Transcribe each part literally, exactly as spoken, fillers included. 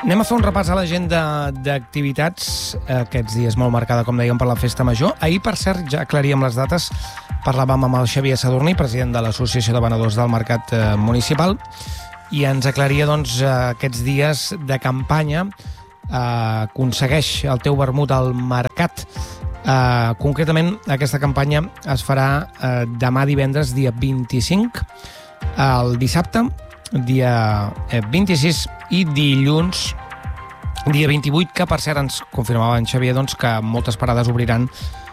Anem a fer un repàs a l'agenda d'activitats, aquests dies molt marcada, com dèiem, per la Festa Major. Ahir, per cert, ja aclaríem les dates, parlàvem amb el Xavier Sadurní, president de l'Associació de Venedors del Mercat Municipal, i ens aclaria doncs, aquests dies de campanya. Eh, aconsegueix el teu vermut al mercat. Eh, concretament, aquesta campanya es farà eh, demà divendres, dia vint-i-cinc, el dissabte, dia vint-i-sis, i dilluns, dia vint-i-vuit, que per cert ens confirmava en Xavier doncs, que moltes parades obriran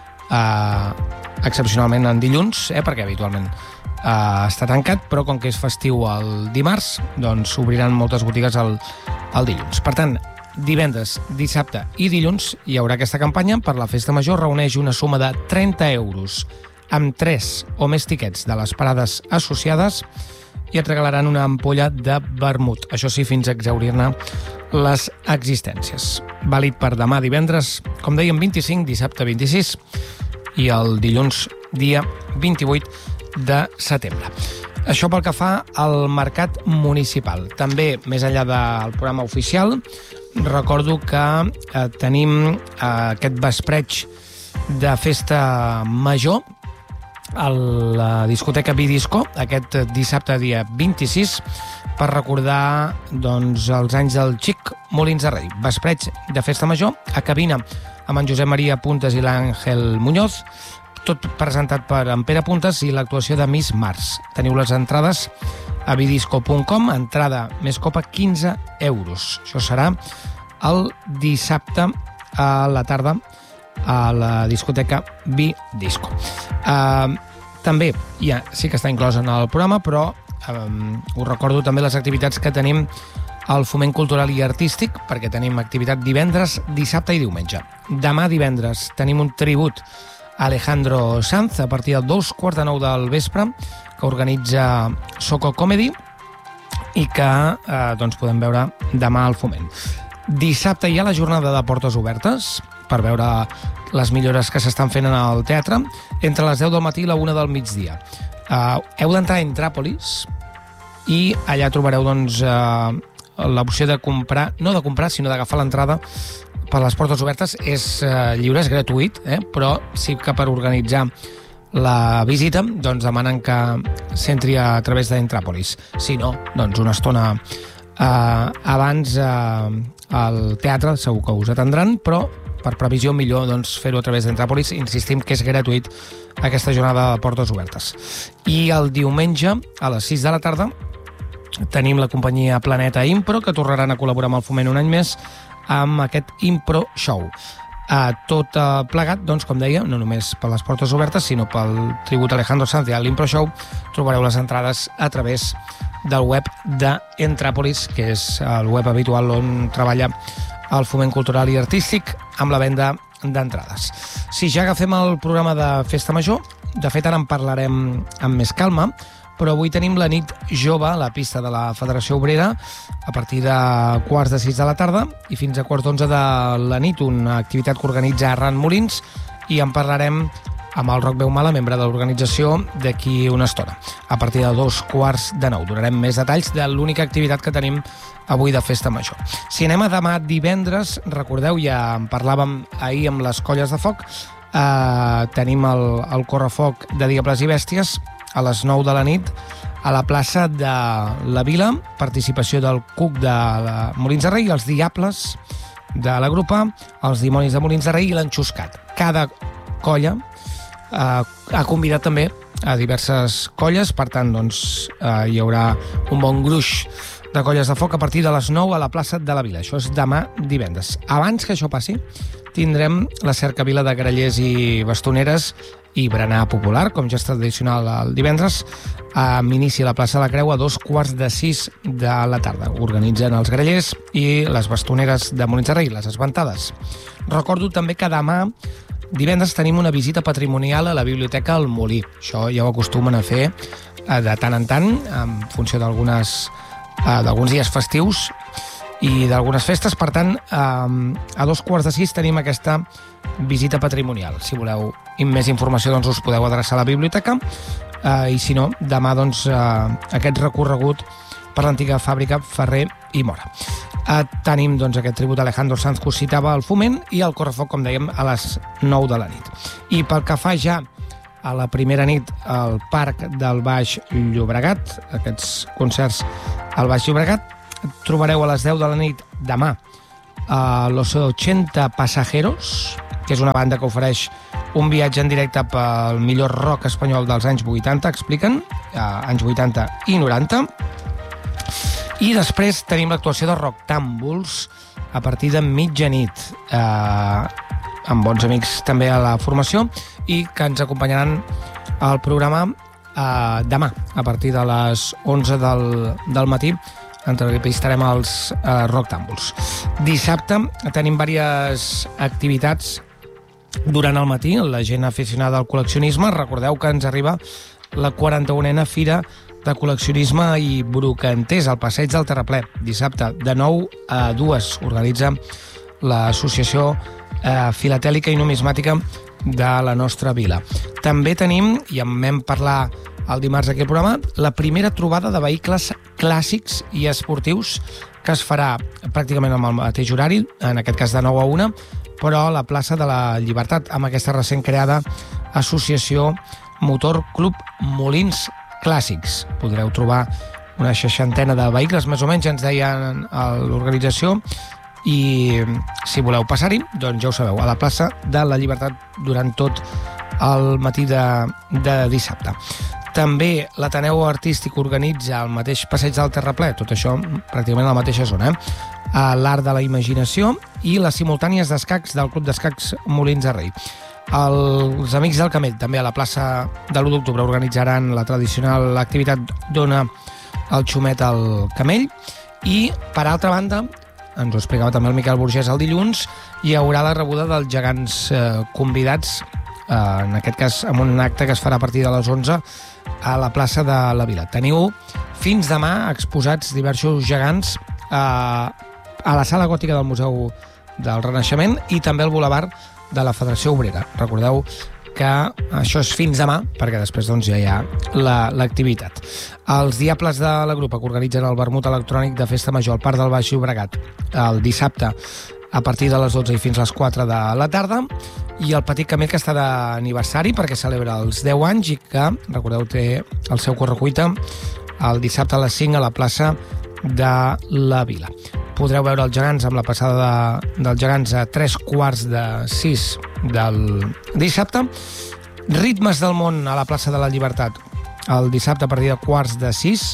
eh, excepcionalment en dilluns, eh, perquè habitualment eh, està tancat, però com que és festiu el dimarts, doncs obriran moltes botigues el, el dilluns. Per tant, divendres, dissabte i dilluns hi haurà aquesta campanya per la Festa Major. Reuneix una suma de trenta euros amb tres o més tiquets de les parades associades i et regalaran una ampolla de vermut. Això sí, fins a exhaurir-ne les existències. Vàlid per demà divendres, com dèiem, vint-i-cinc, dissabte vint-i-sis i el dilluns dia vint-i-vuit de setembre. Això pel que fa al mercat municipal. També, més enllà del programa oficial, recordo que eh, tenim eh, aquest vespreig de Festa Major a la discoteca Bidisco, aquest dissabte dia vint-i-sis, per recordar doncs, els anys del Xic Molins de Rei. Vespreig de Festa Major, a cabina amb en Josep Maria Puntes i l'Àngel Muñoz, tot presentat per en Pere Puntes i l'actuació de Miss Mars. Teniu les entrades a bidisco punt com, entrada més copa quinze euros. Això serà el dissabte a la tarda a la discoteca Bidisco. Uh, també ja sí que està inclòs en el programa, però um, us recordo també les activitats que tenim al Foment Cultural i Artístic, perquè tenim activitat divendres, dissabte i diumenge. Demà divendres tenim un tribut a Alejandro Sanz a partir de dos quarts de nou del vespre, que organitza Soco Comedy i que eh, doncs podem veure demà al Foment. Dissabte hi ha la jornada de portes obertes per veure les millores que s'estan fent en el teatre entre les deu del matí i la una del migdia. Uh, heu d'entrar a Intràpolis i allà trobareu doncs, uh, l'opció de comprar, no de comprar, sinó d'agafar l'entrada per les portes obertes. És uh, lliure, és gratuït, eh? Però sí que per organitzar la visita doncs demanen que s'entri a través d'Intràpolis. Si no, doncs una estona uh, abans uh, al teatre segur que us atendran, però per previsió millor doncs, fer-ho a través d'Intràpolis. Insistim que és gratuït aquesta jornada de portes obertes. I el diumenge, a les sis de la tarda, tenim la companyia Planeta Impro, que tornaran a col·laborar amb el Foment un any més amb aquest Impro Show. Uh, tot uh, plegat, doncs, com deia, no només per les portes obertes, sinó pel tribut a Alejandro Sanz i a l'Impro Show, trobareu les entrades a través del web d'Intràpolis, que és el web habitual on treballa el Foment Cultural i Artístic amb la venda d'entrades. Si ja agafem el programa de Festa Major, de fet ara en parlarem amb més calma, però avui tenim la nit jove a la pista de la Federació Obrera a partir de quarts de sis de la tarda i fins a quarts d'onze de la nit, una activitat que organitza Arran Molins, i en parlarem amb el Roc Beumala, membre de l'organització, d'aquí una estona, a partir de dos quarts de nou. Donarem més detalls de l'única activitat que tenim avui de Festa Major. Si anem a demà divendres, recordeu, ja en parlàvem ahir amb les colles de foc, eh, tenim el, el correfoc de Diables i Bèsties a les nou de la nit a la plaça de la Vila, participació del Cuc de la Molins de Rei, els Diables de la Grupa, els Dimonis de Molins de Rei i l'Enxuscat. Cada colla Uh, ha convidat també a diverses colles, per tant doncs, uh, hi haurà un bon gruix de colles de foc a partir de les nou a la plaça de la Vila. Això és demà divendres. Abans que això passi, tindrem la cercavila de grallers i bastoneres i berenar popular, com ja és tradicional el divendres, amb inici a la plaça de la Creu a dos quarts de sis de la tarda. Organitzen els grallers i les bastoneres de Molins de Rei, les esventades. Recordo també que demà divendres tenim una visita patrimonial a la Biblioteca El Molí. Això ja ho acostumen a fer de tant en tant, en funció d'algunes d'alguns dies festius i d'algunes festes. Per tant, a dos quarts de sis tenim aquesta visita patrimonial. Si voleu més informació, doncs us podeu adreçar a la biblioteca, i si no, demà doncs, aquest recorregut per l'antiga fàbrica Ferrer i Mora. Eh, tenim doncs, aquest tribut a Alejandro Sanz que us citava al Foment i el Correfoc, com dèiem, a les nou de la nit. I pel que fa ja a la primera nit al Parc del Baix Llobregat, aquests concerts al Baix Llobregat, trobareu a les deu de la nit demà a Los ochenta Pasajeros, que és una banda que ofereix un viatge en directe pel millor rock espanyol dels anys vuitanta, expliquen, eh, anys vuitanta i noranta. I després tenim l'actuació de Rocktàmbuls a partir de mitjanit, eh, amb bons amics també a la formació, i que ens acompanyaran al programa eh, demà, a partir de les onze del, del matí. Entrevistarem els eh, Rocktàmbuls. Dissabte tenim diverses activitats durant el matí. La gent aficionada al col·leccionisme, recordeu que ens arriba la quaranta-unena Fira de Col·leccionisme i Brocanters al Passeig del Terraplè. Dissabte, de nou a dues, organitza l'Associació eh, Filatèlica i Numismàtica de la nostra vila. També tenim, i en vam parlar el dimarts aquí al programa, la primera trobada de vehicles clàssics i esportius que es farà pràcticament amb el mateix horari, en aquest cas de nou a una, però a la plaça de la Llibertat, amb aquesta recent creada Associació Motor Club Molins Clàssics. Podreu trobar una seixantena de vehicles, més o menys, ens deien a l'organització, i si voleu passar-hi, doncs ja ho sabeu, a la plaça de la Llibertat durant tot el matí de, de dissabte. També l'Ateneu Artístic organitza el mateix Passeig del Terraplè, tot això pràcticament a la mateixa zona, eh? A l'Art de la Imaginació i les simultànies d'escacs del Club d'Escacs Molins de Rei. Els Amics del Camell, també a la plaça de l'u d'octubre, organitzaran la tradicional activitat Dona el xumet al camell. I, per altra banda, ens ho explicava també el Miquel Burgès el dilluns, hi haurà la rebuda dels gegants eh, convidats, eh, en aquest cas amb un acte que es farà a partir de les onze a la plaça de la Vila. Teniu fins demà exposats diversos gegants eh, a la sala gòtica del Museu del Renaixement i també al Boulevard de la Federació Obrera. Recordeu que això és fins demà, perquè després doncs, ja hi ha l'activitat. La, Els Diables de la Grupa, que organitzen el vermut electrònic de Festa Major al Parc del Baix Llobregat el dissabte a partir de les dotze i fins a les quatre de la tarda, i el Petit Camell, que està d'aniversari perquè celebra els deu anys i que, recordeu, té el seu correcuita el dissabte a les cinc a la plaça de la Vila. Podreu veure els gegants amb la passada de, dels gegants a tres quarts de sis del dissabte. Ritmes del món a la plaça de la Llibertat el dissabte a partir de quarts de sis.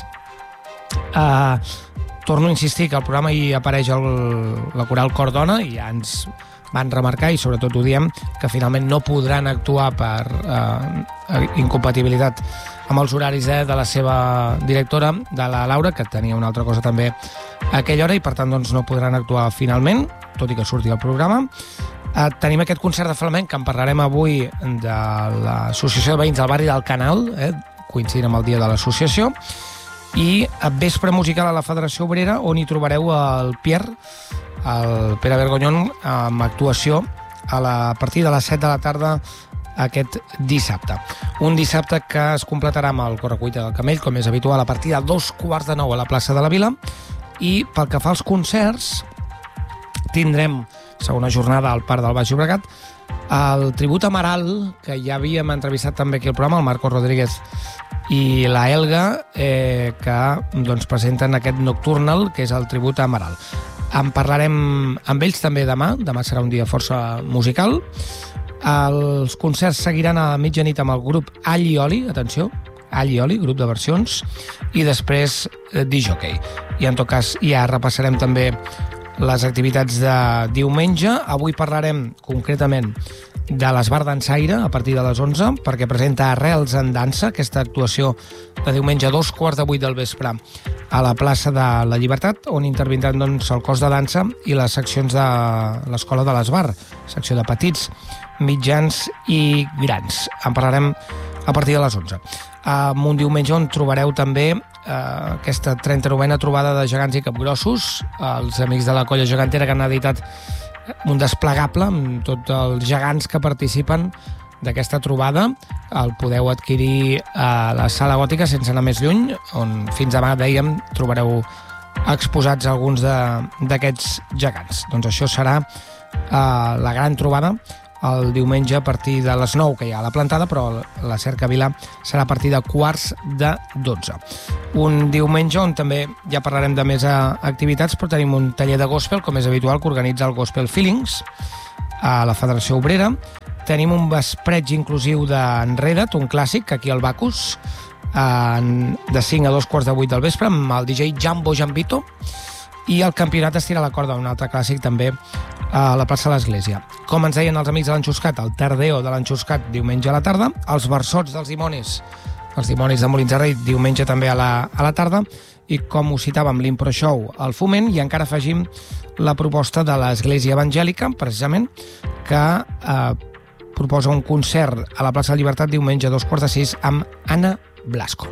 Uh, torno a insistir que al programa hi apareix el, la coral Cor Dona i ja ens van remarcar, i sobretot ho diem, que finalment no podran actuar per uh, incompatibilitat amb els horaris eh, de la seva directora, de la Laura, que tenia una altra cosa també a aquella hora, i per tant doncs, no podran actuar finalment, tot i que surti el programa. Eh, tenim aquest concert de flamenc, que en parlarem avui, de l'Associació de Veïns del Barri del Canal, eh, coincidint amb el dia de l'associació, i vespre musical a la Federació Obrera, on hi trobareu el Pierre, el Pere Vergonyón, amb actuació a, la, a partir de les set de la tarda aquest dissabte. Un dissabte que es completarà amb el Correcuita del Camell, com és habitual, a partir de dos quarts de nou a la plaça de la Vila. I pel que fa als concerts, tindrem segona jornada al Parc del Baix Llobregat, el tribut a Amaral, que ja havíem entrevistat també aquí al programa, el Marco Rodríguez i la Elga, eh, que doncs, presenten aquest Nocturnal, que és el tribut a Amaral. En parlarem amb ells també demà, demà serà un dia força musical. Els concerts seguiran a mitjanit amb el grup All i Oli, atenció, All i Oli, grup de versions, i després eh, D-Jockey. I en tot cas ja repassarem també les activitats de diumenge. Avui parlarem concretament de l'Esbar Dansaire a partir de les onze, perquè presenta Arrels en Dansa, aquesta actuació de diumenge a dos quarts de vuit del vespre a la plaça de la Llibertat, on intervindran doncs, el cos de dansa i les seccions de l'Escola de l'Esbar, secció de petits, mitjans i grans. En parlarem a partir de les onze. En un diumenge on trobareu també eh, aquesta trenta-novena trobada de gegants i capgrossos, els amics de la colla gegantera, que han editat un desplegable amb tots els gegants que participen d'aquesta trobada. El podeu adquirir a la Sala Gòtica sense anar més lluny, on fins demà, dèiem, trobareu exposats alguns d'aquests gegants. Doncs això serà eh, la gran trobada el diumenge a partir de les nou, que hi ha a la plantada, però la cercavila serà a partir de quarts de dotze. Un diumenge on també ja parlarem de més activitats, però tenim un taller de gospel, com és habitual, que organitza el Gospel Feelings a la Federació Obrera. Tenim un vespreig inclusiu d'Enreda't, un clàssic, aquí al Bacus, de cinc a dos quarts de vuit del vespre, amb el D J Jambo Jambito, i el campionat estira la corda, un altre clàssic també a la plaça de l'Església. Com ens deien els amics de l'Enxuscat, el Tardeo de l'Enxuscat diumenge a la tarda, els Versots dels Dimonis, els Dimonis de Molins de Rei diumenge també a la, a la tarda, i com ho citàvem, l'Impro Show al Foment, i encara afegim la proposta de l'Església Evangèlica, precisament, que eh, proposa un concert a la plaça de Llibertat diumenge a dos quarts de sis amb Anna Blasco.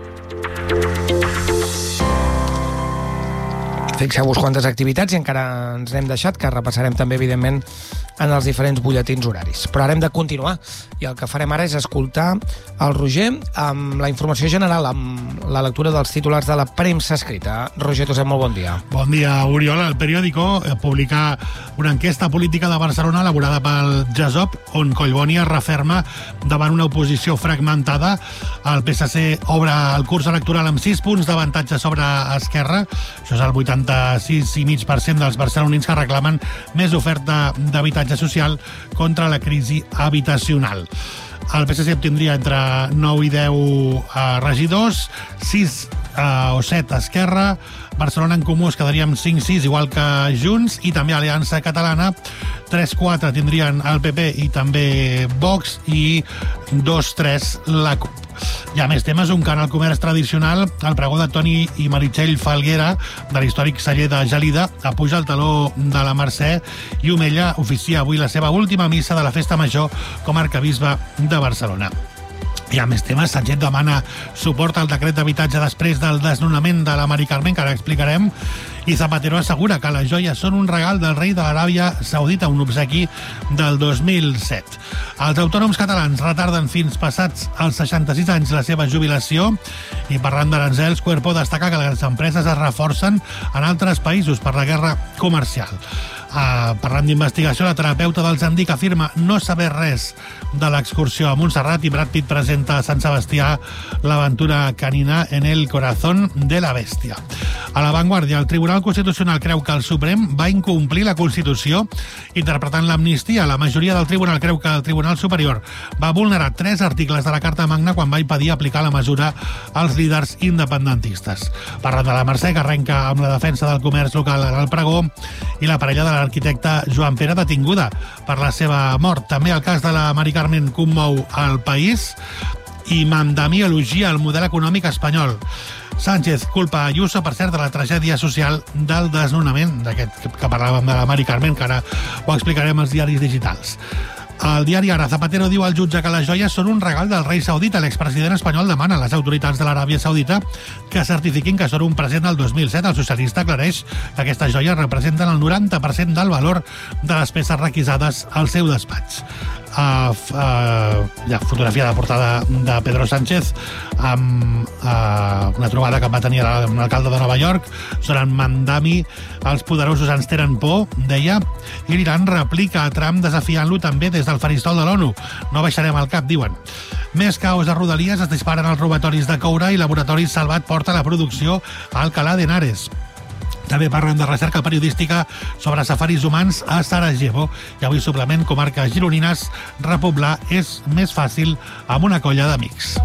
Fixeu-vos quantes activitats i encara ens n'hem deixat, que repassarem també, evidentment, en els diferents butlletins horaris. Però ara hem de continuar, i el que farem ara és escoltar el Roger amb la informació general, amb la lectura dels titulars de la premsa escrita. Roger Tosset, molt bon dia. Bon dia, Oriol. El periòdico publica una enquesta política de Barcelona elaborada pel GESOP, on Collboni es referma davant una oposició fragmentada. El P S C obre el curs electoral amb sis punts d'avantatge sobre Esquerra. Això és el vuitanta-sis coma cinc per cent dels barcelonins que reclamen més oferta d'habitatge social contra la crisi habitacional. El P S C obtindria entre nou i deu eh, regidors, sis eh, o set Esquerra, Barcelona en Comú es quedaria amb cinc sis, igual que Junts, i també Aliança Catalana, tres quatre tindrien el P P i també Vox, i dos tres la CUP. Hi ha més temes. Un cant al comerç tradicional, el pregó de Toni i Meritxell Falguera, de l'històric celler de Gelida, apuja el taló de la Mercè, i Omella oficia avui la seva última missa de la Festa Major com a arquebisbe de Barcelona. Hi ha més temes. Sánchez demana suport al decret d'habitatge després del desnonament de la Mari Carmen, que ara explicarem, i Zapatero assegura que les joies són un regal del rei de l'Aràbia Saudita, un obsequi del dos mil set. Els autònoms catalans retarden fins passats els seixanta-sis anys la seva jubilació, i parlant d'aranzels, Cuerpo destaca que les empreses es reforcen en altres països per la guerra comercial. Uh, parlant d'investigació, la terapeuta del Zandic afirma no saber res de l'excursió a Montserrat, i Brad Pitt presenta a Sant Sebastià l'aventura canina en el corazón de la bèstia. A La Vanguardia, el Tribunal Constitucional creu que el Suprem va incomplir la Constitució interpretant l'amnistia. La majoria del tribunal creu que el Tribunal Superior va vulnerar tres articles de la Carta Magna quan va impedir aplicar la mesura als líders independentistes. Parlant de la Mercè, que arrenca amb la defensa del comerç local al pregó, i la parella de l'arquitecte Joan Pere detinguda per la seva mort. També el cas de la Mari Carmen commou al País, i Mamdani elogia el model econòmic espanyol. Sánchez culpa Ayuso, per cert, de la tragèdia social del desnonament, d'aquest que parlàvem de la Mari Carmen, que ara ho explicarem als diaris digitals. El diari Ara, Zapatero diu al jutge que les joies són un regal del rei saudita. L'expresident espanyol demana a les autoritats de l'Aràbia Saudita que certifiquin que són un present del dos mil set. El socialista aclareix que aquestes joies representen el noranta per cent del valor de les peces requisades al seu despatx. Uh, uh, ja, fotografia de portada de Pedro Sánchez amb uh, una trobada que va tenir amb l'alcalde de Nova York. Zoran Mandami: els poderosos ens tenen por, deia, i l'Iran replica a Trump desafiant-lo també des del faristol de l'ONU. No baixarem el cap, diuen. Més caos a Rodalies, es disparen els robatoris de coure, i Laboratoris Salvat porta la producció a Alcalá de Henares. També parlen de recerca periodística sobre safaris humans a Sarajevo, i avui suplement comarques gironines, repoblar és més fàcil amb una colla d'amics.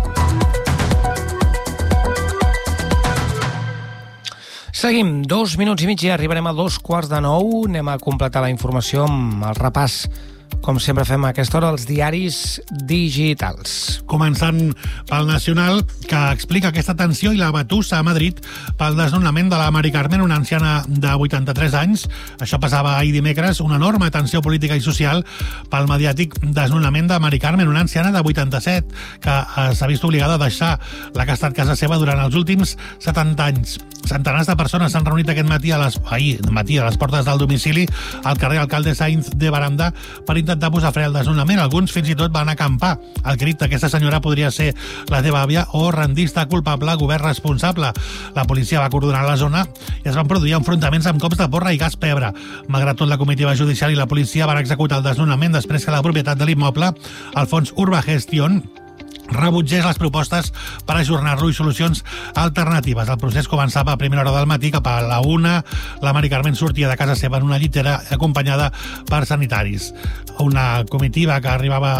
Seguim, dos minuts i mig i arribarem a dos quarts de nou. Anem a completar la informació amb el repàs, com sempre fem a aquesta hora, els diaris digitals. Començant pel Nacional, que explica aquesta tensió i la batussa a Madrid pel desnonament de la Mari Carmen, una anciana de vuitanta-tres anys. Això passava ahir dimecres, una enorme tensió política i social pel mediàtic desnonament de Mari Carmen, una anciana de vuitanta-set que s'ha vist obligada a deixar la que ha estat casa seva durant els últims setanta anys. Centenars de persones s'han reunit aquest matí a les, ahir, matí a les portes del domicili al carrer Alcalde Sainz de Baranda per intentar posar fre al desnonament. Alguns fins i tot van acampar. El crit d'aquesta senyora podria ser la teva àvia o rendista culpable, govern responsable. La policia va acordonar la zona i es van produir enfrontaments amb cops de porra i gas pebre. Malgrat tot, la comitiva judicial i la policia van executar el desnonament després que la propietat de l'immoble, el fons Urba Gestion, rebutgés les propostes per ajornar-lo i solucions alternatives. El procés començava a primera hora del matí, cap a la una. La Mari Carmen sortia de casa seva en una llitera acompanyada per sanitaris. Una comitiva que arribava